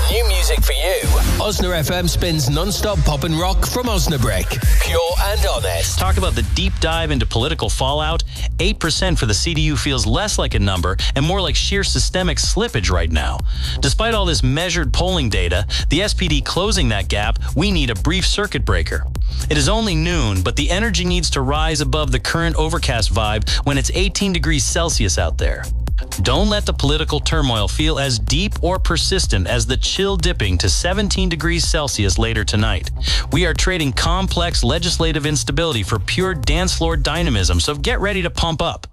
New music for you. Osna FM spins non-stop pop and rock from Osnabrück. Pure and honest. Talk about the deep dive into political fallout. 8% for the CDU feels less like a number and more like sheer systemic slippage right now. Despite all this measured polling data, the SPD closing that gap, we need a brief circuit breaker. It is only noon, but the energy needs to rise above the current overcast vibe when it's 18 degrees Celsius out there. Don't let the political turmoil feel as deep or persistent as the chill dipping to 17 degrees Celsius later tonight. We are trading complex legislative instability for pure dance floor dynamism, so get ready to pump up.